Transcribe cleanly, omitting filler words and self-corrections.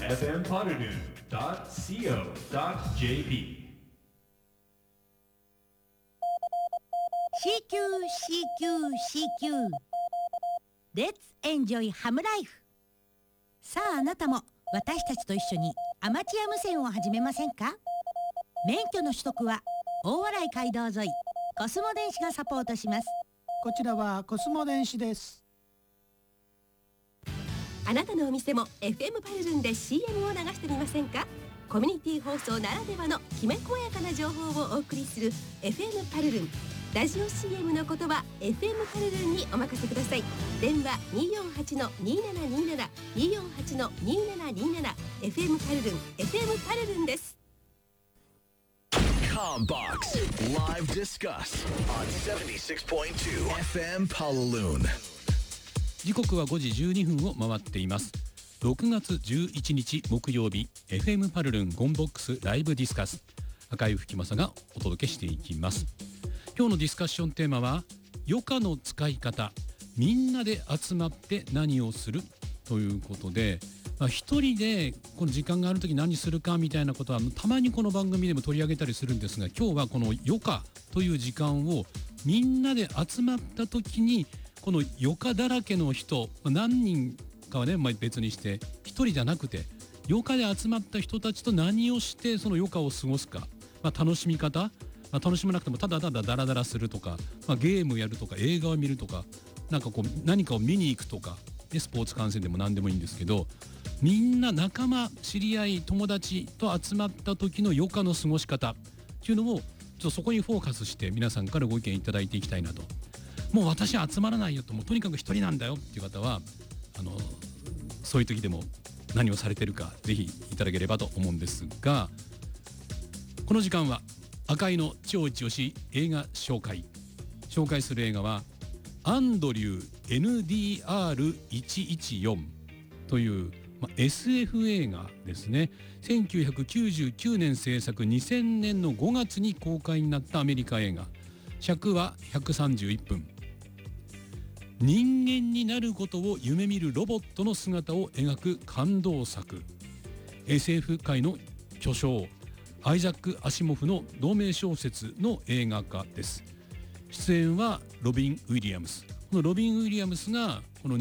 fmpoddernoon.co.jp CQCQCQ Let's Enjoy Ham Life。 さあ、あなたも私たちと一緒にアマチュア無線を始めませんか？免許の取得は大洗街道沿いコスモ電子がサポートします。 こちらはコスモ電子です。 あなたのお店も FM パルルンで CM を流してみませんか？コミュニティ放送ならではのきめ細やかな情報をお送りする FM パルルン。ラジオ CM の言葉 FM パルルンにお任せください。電話 248-2727 248-2727 FM パルルン FM パルルンです。 Combox Live Discuss on 76.2 FM Palaloon。 時刻は5時12分を回っています。6月11日木曜日 FM パルルンゴンボックスライブディスカス、赤井吹正がお届けしていきます。今日のディスカッションテーマは余暇の使い方、みんなで集まって何をするということで、一人でこの時間がある時何するかみたいなことはたまにこの番組でも取り上げたりするんですが、今日はこの余暇という時間をみんなで集まった時に、この余暇だらけの人、何人かはね、別にして一人じゃなくて余暇で集まった人たちと何をしてその余暇を過ごすか、楽しみ方、楽しまなくてもただただダラダラするとか、ゲームやるとか映画を見るとか、何かを見に行くとか、スポーツ観戦でも何でもいいんですけど、みんな仲間、知り合い、友達と集まった時の余暇の過ごし方っていうのをちょっとそこにフォーカスして皆さんからご意見いただいていきたいなと。もう私は集まらないよと、もうとにかく一人なんだよっていう方はそういう時でも何をされてるかぜひいただければと思うんですが、この時間は赤井の超一押し映画紹介する映画はアンドリュー NDR114 という、SF 映画ですね。1999年制作、2000年の5月に公開になったアメリカ映画。尺は131分。人間になることを夢見るロボットの姿を描く感動作。 SF 界の巨匠アイザック・アシモフの同名小説の映画化です。出演はロビン・ウィリアムス。このロビン・ウィリアムスがこの